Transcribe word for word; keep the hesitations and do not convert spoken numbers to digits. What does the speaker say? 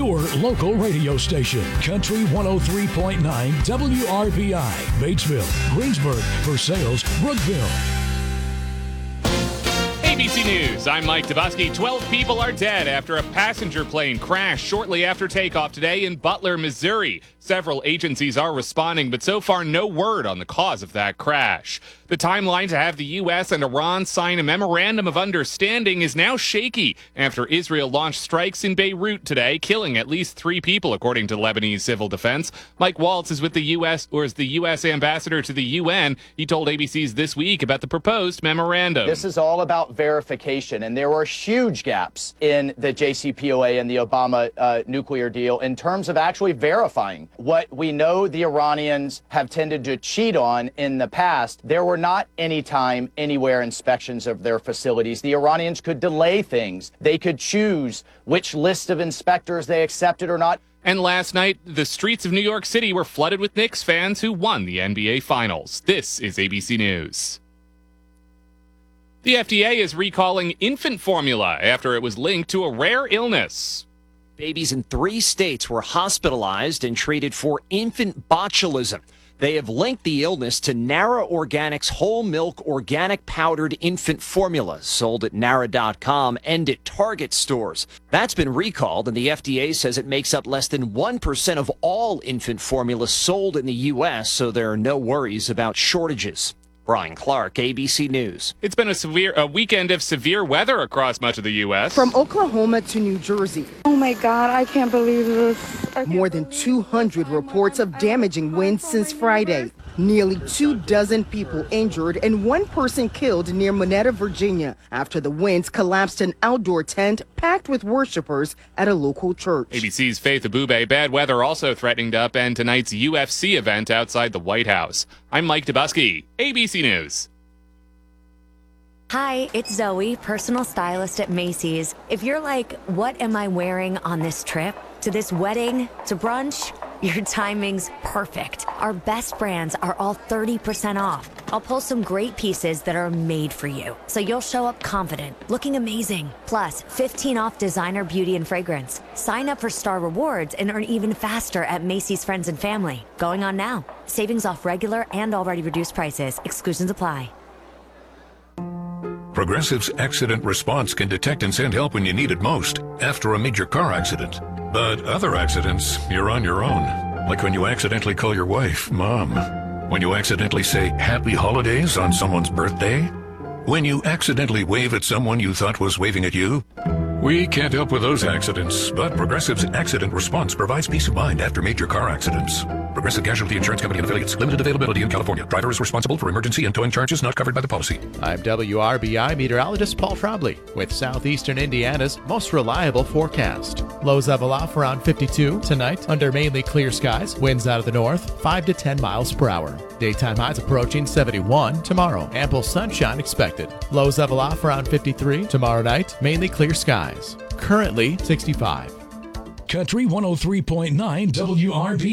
your local radio station. Country one oh three point nine W R B I, Batesville, Greensburg, Versailles, Brookville. A B C News, I'm Mike Dubusky. twelve people are dead after a passenger plane crashed shortly after takeoff today in Butler, Missouri. Several agencies are responding, but so far no word on the cause of that crash. The timeline to have the U S and Iran sign a memorandum of understanding is now shaky after Israel launched strikes in Beirut today, killing at least three people, according to Lebanese civil defense. Mike Waltz is with the U S, or is the U S ambassador to the U N. He told A B C's This Week about the proposed memorandum. This is all about verification, and there were huge gaps in the J C P O A and the Obama uh, nuclear deal in terms of actually verifying what we know the Iranians have tended to cheat on in the past. There were not any time, anywhere inspections of their facilities. The Iranians could delay things. They could choose which list of inspectors they accepted or not. And last night, the streets of New York City were flooded with Knicks fans who won the N B A Finals. This is A B C News. The F D A is recalling infant formula after it was linked to a rare illness. Babies in three states were hospitalized and treated for infant botulism. They have linked the illness to Nara Organics whole milk organic powdered infant formula sold at Nara dot com and at Target stores. That's been recalled, and the F D A says it makes up less than one percent of all infant formula sold in the U S, so there are no worries about shortages. Brian Clark, A B C News. It's been a severe a weekend of severe weather across much of the U S. From Oklahoma to New Jersey. Oh my God, I can't believe this. Can't More than two hundred reports of damaging winds since Friday. Nearly two dozen people injured and one person killed near Monetta, Virginia, after the winds collapsed an outdoor tent packed with worshipers at a local church. A B C's Faith Abube. Bad weather also threatening to upend tonight's U F C event outside the White House. I'm Mike Dubusky, A B C News. Hi, it's Zoe, personal stylist at Macy's. If you're like, what am I wearing on this trip? To this wedding? To brunch? Your timing's perfect. Our best brands are all thirty percent off. I'll pull some great pieces that are made for you, so you'll show up confident, looking amazing. Plus, fifteen off designer beauty and fragrance. Sign up for Star Rewards and earn even faster at Macy's Friends and Family. Going on now. Savings off regular and already reduced prices. Exclusions apply. Progressive's accident response can detect and send help when you need it most after a major car accident. But other accidents, you're on your own. Like when you accidentally call your wife Mom. When you accidentally say Happy Holidays on someone's birthday. When you accidentally wave at someone you thought was waving at you. We can't help with those accidents, but Progressive's accident response provides peace of mind after major car accidents. Progressive Casualty Insurance Company and affiliates. Limited availability in California. Driver is responsible for emergency and towing charges not covered by the policy. I'm W R B I meteorologist Paul Trombley with southeastern Indiana's most reliable forecast. Lows level off around fifty-two tonight under mainly clear skies. Winds out of the north, five to ten miles per hour. Daytime highs approaching seventy-one tomorrow. Ample sunshine expected. Lows level off around fifty-three tomorrow night. Mainly clear skies. Currently sixty-five. Country one oh three point nine W R B I.